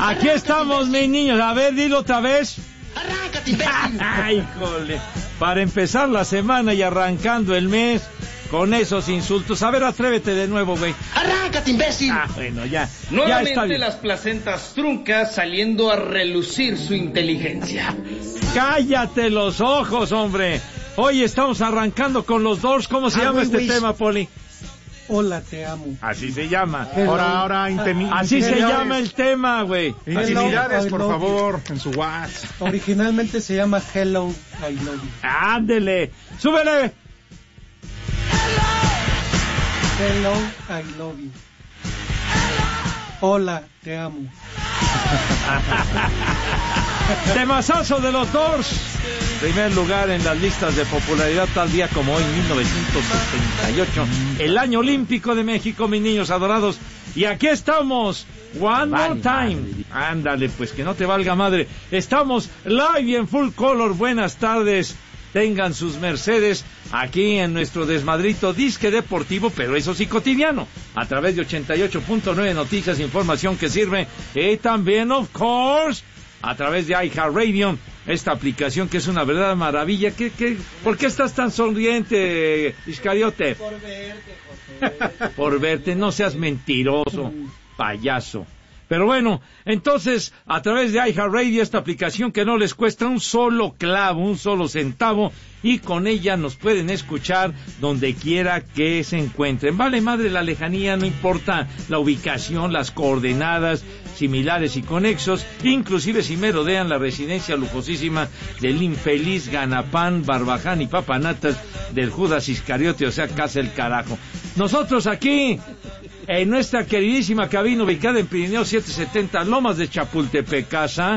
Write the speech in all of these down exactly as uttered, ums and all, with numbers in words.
Aquí estamos, mis niños. A ver, dilo otra vez. Arráncate, imbécil. Ay, híjole. Para empezar la semana y arrancando el mes con esos insultos. A ver, atrévete de nuevo, güey. Arráncate, imbécil. Ah, bueno, ya. Nuevamente ya está bien. Las placentas truncas saliendo a relucir su inteligencia. Cállate los ojos, hombre. Hoy estamos arrancando con los Doors. ¿Cómo se Ah, llama güey, este güey. tema, Poli? Hola, te amo. Así se llama. Ahora, ahora, intemi- Así se intimidades. llama el tema, güey. Intimidades, I por love favor, en su WhatsApp. Originalmente se llama Hello, I Love You. Ándele. Súbele. Hello, I Love You. Hola, te amo. Temazazo de los Doors. Primer lugar en las listas de popularidad tal día como hoy, mil novecientos setenta y ocho. El año olímpico de México, mis niños adorados. Y aquí estamos. One more time. Ándale, pues que no te valga madre. Estamos live y en full color. Buenas tardes. Tengan sus mercedes aquí en nuestro desmadrito disque deportivo, pero eso sí cotidiano, a través de ochenta y ocho punto nueve Noticias, información que sirve, y también, of course, a través de iHeartRadio, esta aplicación que es una verdadera maravilla. ¿Qué, qué, ¿Por qué estás tan sonriente, Iscariote? Por verte, José. Por verte, no seas mentiroso, payaso. Pero bueno, entonces, a través de iHeartRadio, esta aplicación que no les cuesta un solo clavo, un solo centavo, y con ella nos pueden escuchar donde quiera que se encuentren. Vale madre la lejanía, no importa la ubicación, las coordenadas, similares y conexos, inclusive si merodean la residencia lujosísima del infeliz Ganapán, Barbaján y Papanatas del Judas Iscariote, o sea, casa el carajo. Nosotros aquí, en nuestra queridísima cabina ubicada en Pirineo setecientos setenta, Lomas de Chapultepec, casa.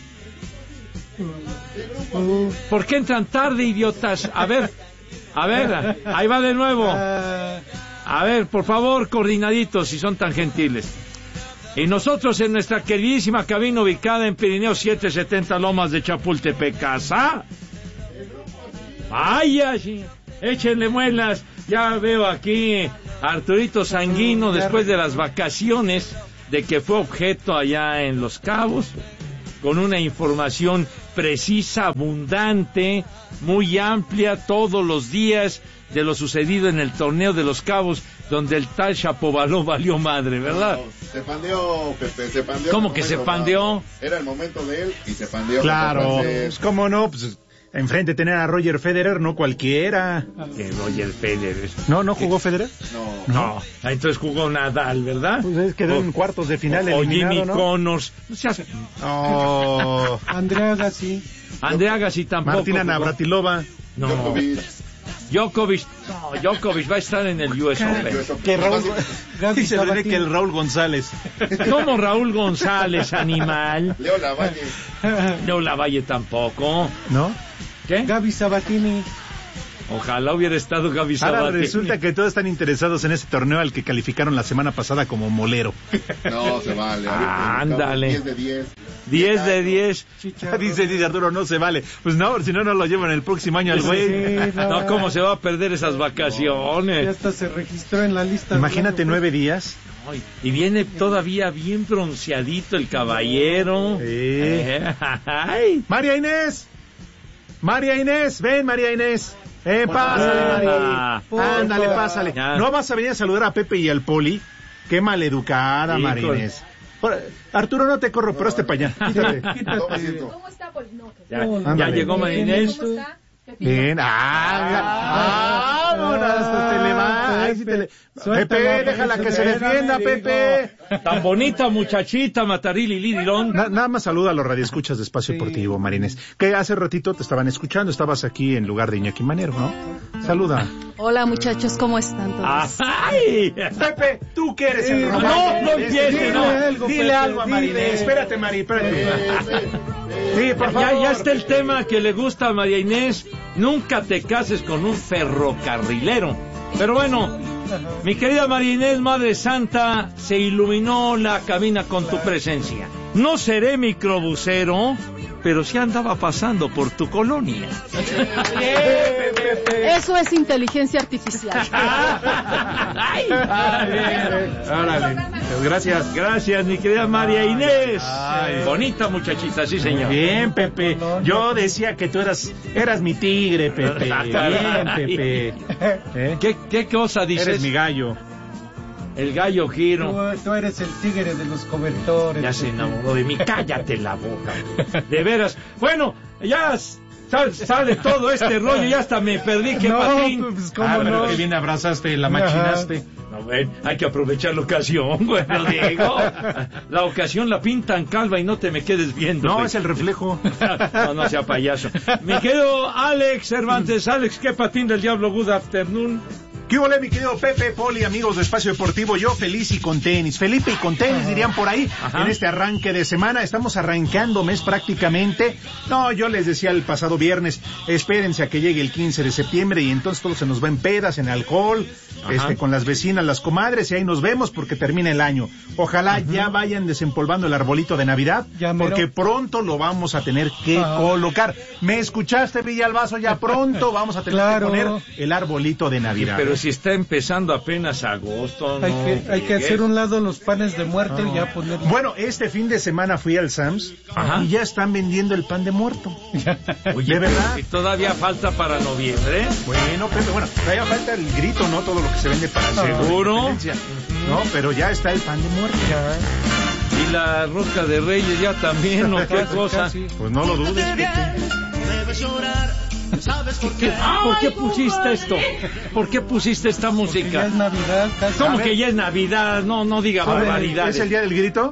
¿Por qué entran tarde, idiotas? A ver, a ver, ahí va de nuevo. A ver, por favor, coordinaditos, si son tan gentiles. Y nosotros en nuestra queridísima cabina ubicada en Pirineo setecientos setenta, Lomas de Chapultepec, casa. Vaya, sí. Échenle muelas. Ya veo aquí a Arturito Sanguino después de las vacaciones, de que fue objeto allá en Los Cabos, con una información precisa, abundante, muy amplia, todos los días, de lo sucedido en el torneo de Los Cabos, donde el tal Chapovaló valió madre, ¿verdad? No, se pandeó, Pepe, se pandeó. ¿Cómo que se pandeó? Era el momento de él y se pandeó. Claro, pues, ¿cómo no? Pues enfrente tener a Roger Federer, no cualquiera. Que Roger Federer. ¿No, no jugó Federer? No. No, entonces jugó Nadal, ¿verdad? Pues es, quedó O- en cuartos de final o eliminado, Jimmy ¿no? Connors. No seas- Oh, Andrea Agassi. Andrea Agassi tampoco. Martina jugó. Navratilova. No. Djokovic. Djokovic. No, Djokovic va a estar en el U S Open. Que Raúl, Gaby dice René Sabatini. que el Raúl González. Como Raúl González, animal. Leo Lavalle. No Lavalle tampoco. ¿No? ¿Qué? Gaby Sabatini. Ojalá hubiera estado Gaby Ahora Sabatini. resulta que todos están interesados en ese torneo al que calificaron la semana pasada como molero. No, se vale. Ah, ándale. diez de diez. diez de diez. Chicharro. Dice, dice Arturo, no se vale. Pues no, si no, no lo llevan el próximo año al güey. Sí, No, ¿cómo se va a perder esas Ya vacaciones? hasta se registró en la lista. Imagínate nueve días. Ay, y viene todavía bien bronceadito el caballero. Sí. Eh, ay. María Inés. María Inés, ven María Inés. Eh, pásale, Ah, María. Ándale, pásale. Ya. ¿No vas a venir a saludar a Pepe y al Poli? Qué maleducada, Híjole. María Inés. Por- Arturo, no te corro, pero hazte para allá. Quítate. Toma asiento. ¿Cómo está? Pues no. Ya, Hola. ya Ándale. llegó María Inés. ¿Cómo está? Pepito. Bien, ah, mira. vámonos, hasta te le va. Ay, sí te le- Suéltala, Pepe, déjala que se defienda, Pepe. Tan bonita muchachita, Matarili Lidilón. Na- nada más saluda a los radioescuchas de Espacio Deportivo, Marines. Que hace ratito te estaban escuchando, estabas aquí en lugar de Iñaki Manero, ¿no? Saluda. Hola muchachos, ¿cómo están todos? ¡Ay! Pepe, tú que eres el Sí, romántico. no, no empieces, Dile no. algo, Dile Pepe, algo a dile. Marinés. Espérate, Mari, espérate. Sí, por favor. Ya, ya está el tema que le gusta a María Inés. Nunca te cases con un ferrocarrilero. Pero bueno, mi querida María Inés, Madre Santa, se iluminó la cabina con tu presencia. No seré microbusero, pero sí andaba pasando por tu colonia. Eso es inteligencia artificial. Ay. Órale. Muchas gracias. Gracias, mi querida María Inés. Ay. Bonita muchachita, sí, señor. Bien, Pepe. Yo decía que tú eras eras mi tigre, Pepe. Bien, Pepe. ¿Eh? ¿Qué, ¿Qué cosa dices? Eres mi gallo. El gallo giro. Tú, tú eres el tigre de los cobertores. Ya se enamoró de mí. Cállate la boca. De veras. Bueno, ya sale, sale todo este rollo. Ya hasta me perdí. ¿Qué No, patín? pues, ¿cómo Ah, pero no? que bien abrazaste, la machinaste. No, ven, hay que aprovechar la ocasión, bueno, Diego. La ocasión la pintan calva y no te me quedes viendo. No, güey. es el reflejo. No, no sea payaso. Me quedo Alex Cervantes. Alex, ¿qué patín del diablo? Good afternoon. ¿Qué hubo, mi querido Pepe, Poli, amigos de Espacio Deportivo? Yo feliz y con tenis. Felipe y con tenis, dirían por ahí. Ajá. En este arranque de semana. Estamos arrancando mes prácticamente. No, yo les decía el pasado viernes, espérense a que llegue el quince de septiembre y entonces todo se nos va en pedas, en alcohol, Ajá. este, con las vecinas, las comadres, y ahí nos vemos porque termina el año. Ojalá Ajá. ya vayan desempolvando el arbolito de Navidad, Ya mero. porque pronto lo vamos a tener que Ajá. colocar. ¿Me escuchaste, Villalbazo? Ya pronto vamos a tener Claro. que poner el arbolito de Navidad. Pero si está empezando apenas agosto, Hay no. que, hay que friegues. hacer un lado los panes de muerto y ya poner. Bueno, este fin de semana fui al Sam's Ajá. y ya están vendiendo el pan de muerto. Oye, ¿de verdad? y todavía falta para noviembre. Bueno, Pepe, bueno, todavía falta el grito, ¿no? Todo lo que se vende para el ¿Seguro? No, pero ya está el pan de muerto. Y la rosca de Reyes ya también, ¿o qué cosa? Casi. Pues no lo dudes, Pepe. ¿Qué- ¿Por qué pusiste esto? ¿Por qué pusiste esta Que ya música? es Navidad, casi. ¿Cómo A ver. que ya es Navidad? No, no diga A ver, barbaridades. ¿es el día del grito?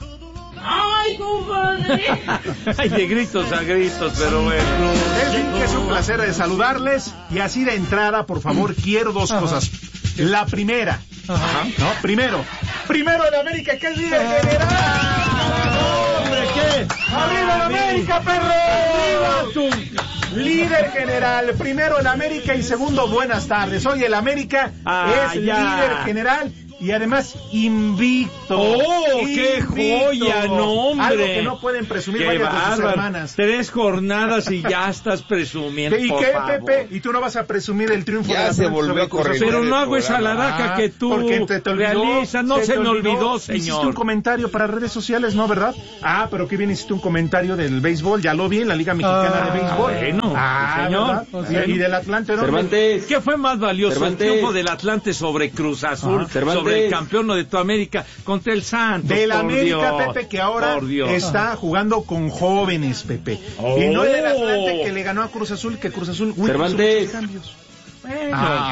¡Ay, compadre! Hay de gritos a gritos, pero bueno. En fin, que es un placer de saludarles. Y así de entrada, por favor, quiero dos Ajá. cosas. La primera, Ajá. ¿no? Primero, primero el América, que es líder general. ¡Hombre, qué! ¡Arriba el América, perro! ¡Arriba tú! Líder general, primero el América y segundo, buenas tardes. Hoy el América Ah, es ya. líder general y además invicto. ¡Oh, qué joya! ¡No, hombre! Algo que no pueden presumir ¡Qué varias de sus bárbaro! hermanas. Tres jornadas y ya estás presumiendo, ¿Y por qué, favor. Pepe? ¿Y tú no vas a presumir el triunfo Ya de la se Atlas volvió sobre a corregir. Cruz Azul? Pero no hago esa programa. laraca Ah, que tú porque te, te olvidó, realizas. No se, te me olvidó, Hiciste un señor. comentario para redes sociales, ¿no, verdad? Ah, pero qué bien hiciste un comentario del béisbol. Ya lo vi en la Liga Mexicana Ah, de Béisbol. bueno, ah, sí, señor. ¿verdad? Bueno. Y del Atlante, ¿no? Cervantes. ¿Qué fue más valioso? Cervantes. El triunfo del Atlante sobre Cruz Azul, Ajá. Cervantes. sobre el campeón de toda América, contra el Santos. Del por América, Dios, Pepe, que ahora por Dios. está jugando con jóvenes, Pepe. Oh. Y no el del Atlante que le ganó a Cruz Azul, que Cruz Azul uy, Cervantes. hizo muchos cambios. Bueno,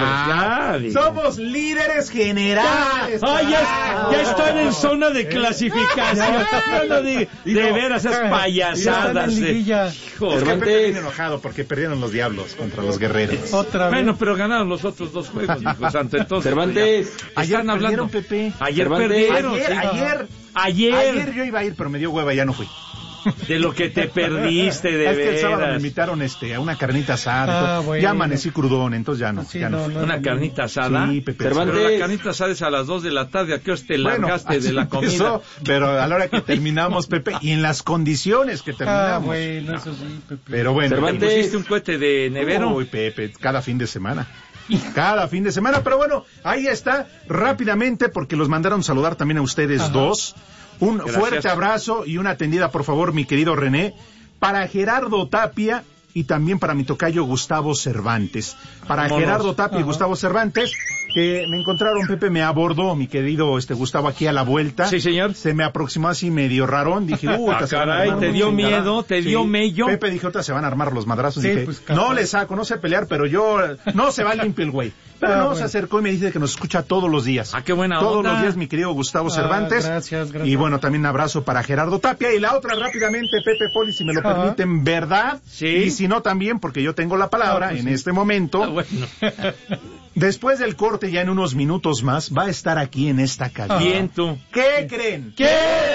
Ah, pues ya, digo. somos líderes generales. Ah, ya, ya están en zona de clasificación. No, de, Y de no. veras, esas Ya están payasadas. en eh. liguilla. Hijo, Es que Cervantes. Pepe viene enojado porque perdieron los diablos contra los guerreros. Otra vez. Bueno, pero ganaron los otros dos juegos, hijo santo. Entonces, Cervantes. pues ya. Ayer Están hablando. perdieron, Pepe. Ayer Cervantes. perdieron. Ayer, sí. ayer, Ayer. ayer yo iba a ir, pero me dio hueva y ya no fui. De lo que te perdiste, de es que el sábado me veras. invitaron este, a una carnita asada. y Ah, todo. bueno. Ya amanecí crudón, entonces ya no. Sí, ya no. no, fui. no. Una carnita asada. Sí, Pepe. Cervantes. Pero la carnita asada es a las dos de la tarde. ¿A qué hora te Bueno, largaste de así la comida? empezó, pero a la hora que terminamos, Pepe, y en las condiciones que Ah, terminamos. bueno, eso sí, Pepe. Pero bueno, ¿Te Cervantes. pusiste un cohete de nevero? Uy, Pepe, cada fin de semana. Cada fin de semana, pero bueno, ahí está, rápidamente, porque los mandaron saludar también a ustedes Ajá. dos. Un Gracias. fuerte abrazo y una atendida, por favor, mi querido René, para Gerardo Tapia y también para mi tocayo Gustavo Cervantes. Para Vámonos. Gerardo Tapia y Ajá. Gustavo Cervantes, que me encontraron, Pepe me abordó, mi querido este Gustavo, aquí a la vuelta. Sí, señor. Se me aproximó así medio rarón, dije, uh, Ah, ahorita se van a caray, armar ¿te los dio chingadazos. miedo? ¿Te dio mello? Pepe dijo, ahorita se van a armar los madrazos. Sí, dije, pues, capaz. no le saco, no sé pelear, pero yo, no se va limpio el güey. Pero Ah, no, bueno. se acercó y me dice que nos escucha todos los días. Ah, qué buena Todos onda. los días, mi querido Gustavo Ah, Cervantes. gracias, gracias. Y bueno, también un abrazo para Gerardo Tapia. Y la otra rápidamente, Pepe Poli, si me lo Ajá. permiten, ¿verdad? Sí. Y si no, también, porque yo tengo la palabra Ah, pues en sí. este momento. Ah, bueno. Después del corte, ya en unos minutos más, va a estar aquí en esta cabina. Bien tú. ¿Qué creen? ¿Qué?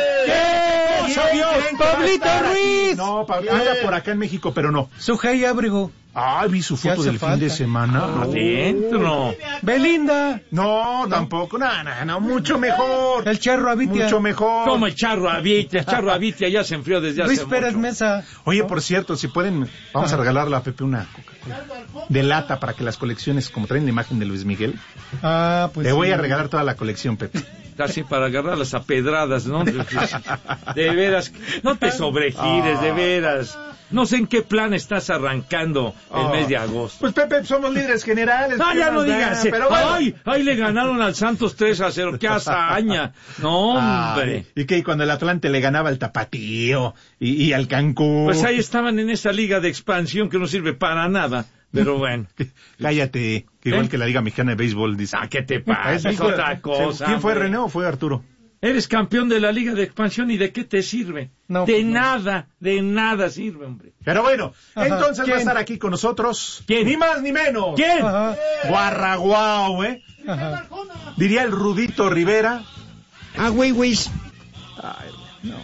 ¿Qué? ¿Quién ¡Sabio! creen que va a ¡Pablito estar aquí? Ruiz! No, Pablo, anda por acá en México, pero no. Sujei Abrigo. Ah, vi su ¿Qué foto hace del fin falta? de semana. Adentro. Belinda. No, tampoco, no, no, no, mucho mejor. El Charro Abitia. Mucho mejor. Como el Charro Avitia. El Charro Avitia ya se enfrió desde Luis hace Pérez mucho. Mesa. Oye, por cierto, si pueden, vamos a regalarle a Pepe una Coca-Cola de lata para que las colecciones, como traen la imagen de Luis Miguel, Ah, pues le voy sí. a regalar toda la colección, Pepe. casi para agarrarlas a pedradas, ¿no? De veras, no te sobregires, de veras. No sé en qué plan estás arrancando el Oh. mes de agosto. Pues Pepe, somos líderes generales. Ah, ¿qué ya más no da? digas. eh. Pero bueno. Ay, ay, le ganaron al Santos tres a cero. ¡Qué hazaña! No, hombre. Ay, y que cuando el Atlante le ganaba al Tapatío y, y al Cancún. Pues ahí estaban en esa liga de expansión que no sirve para nada. Pero bueno. Cállate, que igual ¿Eh? que la Liga Mexicana de Béisbol dice. Ah, ¿qué te pasa? Es Es otra cosa. ¿Quién fue, hombre. René o fue Arturo? Eres campeón de la liga de expansión y ¿de qué te sirve? No, de pues no. nada, de nada sirve, hombre. Pero bueno, Ajá. entonces va a ¿Quién? estar aquí con nosotros. ¿Quién? Ni más ni menos. ¿Quién? Ajá, Guarraguao, ¿eh? ajá. Diría el Rudito Rivera. Ah, güey, güey. Ay, no.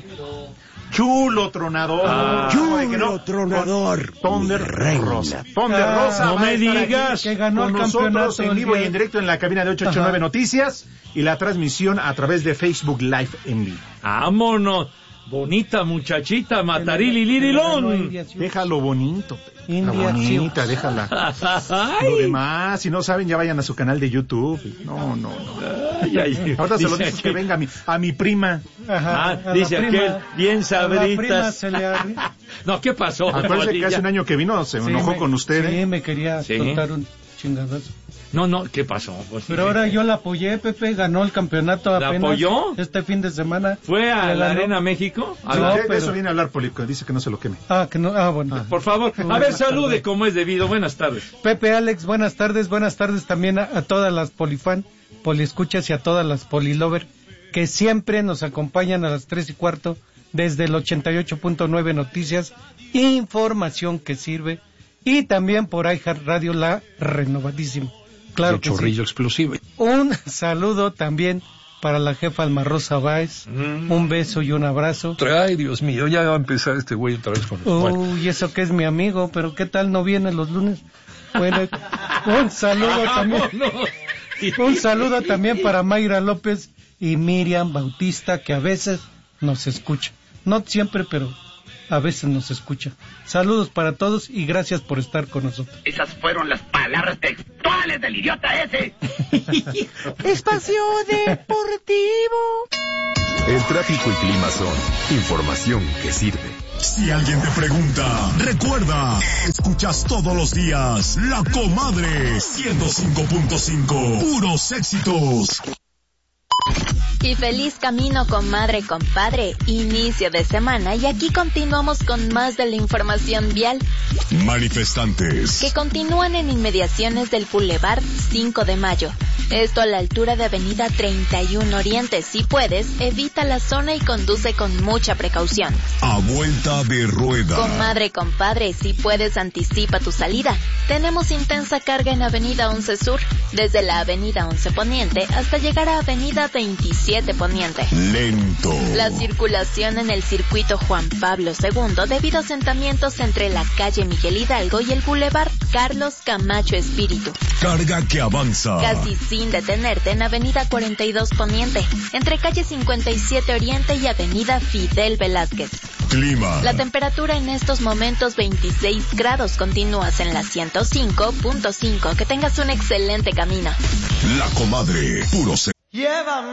Chulo tronador. Ah. Ay, que Chulo tronador. Thunder Mi reina. Rosa. Thunder Ah, Rosa. no va a me estar aquí digas. Que ganó con el nosotros campeonato en el vivo día- y en directo en la cabina de ocho ocho nueve Ajá. Noticias y la transmisión a través de Facebook Live en vivo. Vámonos. Bonita muchachita, Ganó Matarililirilón. India Sioux. Déjalo bonito. Pepe. La India bonita, Sioux. déjala. Lo Ay, demás, si no saben, ya vayan a su canal de YouTube. No, no, no. ay, ay. Ahorita se lo Dice dices que aquel- venga a mi, a mi prima. Ajá, Ah, a la dice prima- aquel, bien a la prima sabritas. se le arri- No, ¿qué pasó? Acuérdense que Bonilla? hace un año que vino, se Sí, enojó me- con usted. Sí, ¿eh? me quería Sí. soltar un chingadazo. No, no, ¿qué pasó? Pues, Pero ahora yo la apoyé, Pepe, ganó el campeonato ¿La apenas. apoyó? Este fin de semana. ¿Fue a Le la ganó. Arena México? A Sí, la- de- de pero- eso viene a hablar Polico, dice que no se lo queme. Ah, que no, ah, bueno. Por favor, a ver, Buenas salude tardes. como es debido. Buenas tardes. Pepe, Alex, buenas tardes, buenas tardes también a, a todas las polifan, poliescuchas y a todas las polilover que siempre nos acompañan a las tres y cuarto desde el ochenta y ocho punto nueve Noticias, información que sirve, y también por iHeart Radio, la renovadísima. Claro que sí. explosivo. Un saludo también para la jefa Alma Rosa Báez, Mm. un beso y un abrazo. Ay, Dios mío, ya va a empezar este güey otra vez con... Bueno, Uy, eso que es mi amigo, pero ¿qué tal no viene los lunes? Bueno, un saludo también. Vámonos. Un saludo también para Mayra López y Miriam Bautista, que a veces nos escucha. No siempre, pero a veces nos escucha. Saludos para todos y gracias por estar con nosotros. Esas fueron las palabras textuales del idiota ese. Espacio Deportivo. El tráfico y clima son información que sirve. Si alguien te pregunta, recuerda, escuchas todos los días La Comadre ciento cinco punto cinco, puros éxitos. Y feliz camino, comadre, compadre. Inicio de semana y aquí continuamos con más de la información vial Manifestantes. que continúan en inmediaciones del Boulevard cinco de mayo. Esto a la altura de Avenida treinta y uno Oriente. Si puedes, evita la zona y conduce con mucha precaución. A vuelta de rueda. Comadre, compadre, si puedes, anticipa tu salida. Tenemos intensa carga en Avenida once Sur, desde la Avenida once Poniente hasta llegar a Avenida veintisiete Poniente. Lento. La circulación en el circuito Juan Pablo segundo debido a asentamientos entre la calle Miguel Hidalgo y el Boulevard Carlos Camacho Espíritu. Carga que avanza. Casi sin detenerte en Avenida cuarenta y dos Poniente, entre calle cincuenta y siete Oriente y Avenida Fidel Velázquez. Clima. La temperatura en estos momentos veintiséis grados. Continúas en la ciento cinco punto cinco. Que tengas un excelente camino. La Comadre, puros éxitos. Llévame.